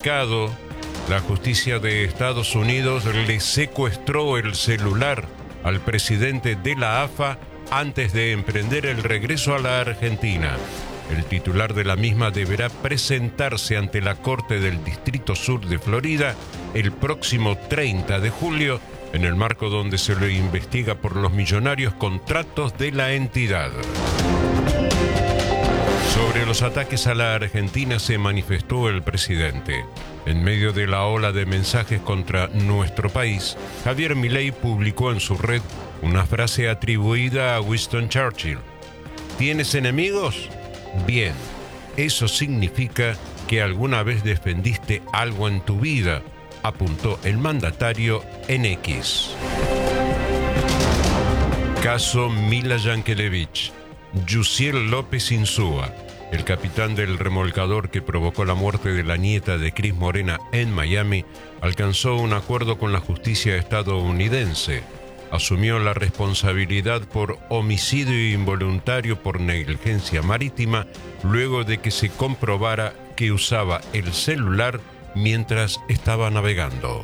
notificado, la justicia de Estados Unidos le secuestró el celular al presidente de la AFA antes de emprender el regreso a la Argentina. El titular de la misma deberá presentarse ante la Corte del Distrito Sur de Florida el próximo 30 de julio, en el marco donde se le investiga por los millonarios contratos de la entidad. Sobre los ataques a la Argentina se manifestó el presidente. En medio de la ola de mensajes contra nuestro país, Javier Milei publicó en su red una frase atribuida a Winston Churchill. ¿Tienes enemigos? Bien, eso significa que alguna vez defendiste algo en tu vida, apuntó el mandatario en X. Caso Mila Yankelevich. Yusiel López Insúa, el capitán del remolcador que provocó la muerte de la nieta de Cris Morena en Miami, alcanzó un acuerdo con la justicia estadounidense. Asumió la responsabilidad por homicidio involuntario por negligencia marítima luego de que se comprobara que usaba el celular mientras estaba navegando.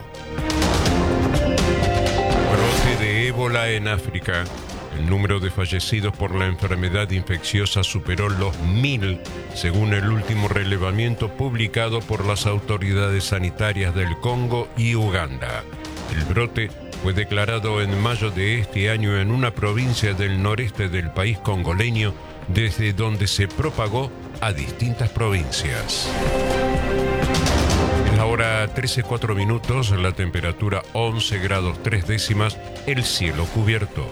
Brote de ébola en África. El número de fallecidos por la enfermedad infecciosa superó los 1.000, según el último relevamiento publicado por las autoridades sanitarias del Congo y Uganda. El brote fue declarado en mayo de este año en una provincia del noreste del país congoleño, desde donde se propagó a distintas provincias. Es la hora 13:04, la temperatura 11 grados 3 décimas, el cielo cubierto.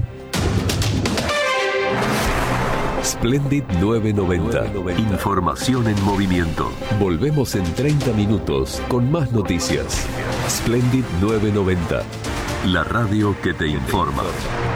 Splendid 990. Información en movimiento. Volvemos en 30 minutos con más noticias. Splendid 990. La radio que te informa.